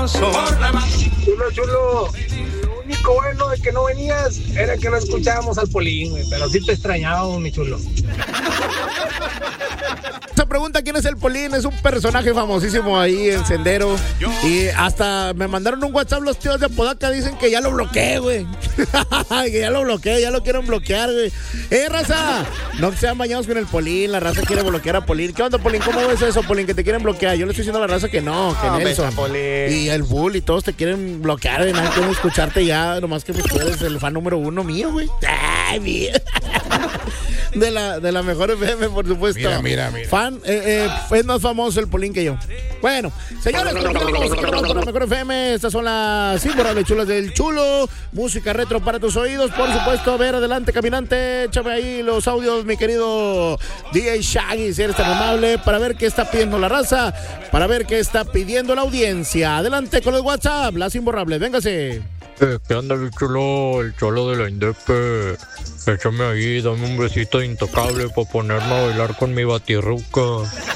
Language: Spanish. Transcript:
Chulo. Lo único bueno de que no venías era que no escuchábamos al Polín, güey. Pero sí te extrañábamos, mi chulo. Se pregunta quién es el Polín. Es un personaje famosísimo ahí en Sendero. Y hasta me mandaron un WhatsApp los tíos de Apodaca. Dicen que ya lo bloqueé, güey. Que ya lo bloqueé, ya lo quieren bloquear, güey. Raza, no sean bañados con el Polín. La raza quiere bloquear a Polín. ¿Qué onda, Polín? ¿Cómo ves eso, Polín? Que te quieren bloquear. Yo le estoy diciendo a la raza que no, que Nelson y el Bull y todos te quieren bloquear, güey. Nadie quiere escucharte ya. Nomás que pues, tú eres el fan número 1 mío, güey. Ay, mía. De la mejor FM, por supuesto. Mira. Fan, es más famoso el Polín que yo. Bueno, señores, con la mejor FM. Estas son las imborrables chulas del chulo. Música retro para tus oídos, por supuesto. A ver, adelante, caminante. Échame ahí los audios, mi querido DJ Shaggy, si eres tan amable, para ver qué está pidiendo la raza, para ver qué está pidiendo la audiencia. Adelante con el WhatsApp, las imborrables, véngase. ¿Qué onda, el cholo de la Indepe? Échame ahí, dame un besito intocable para ponerme a bailar con mi batirruca.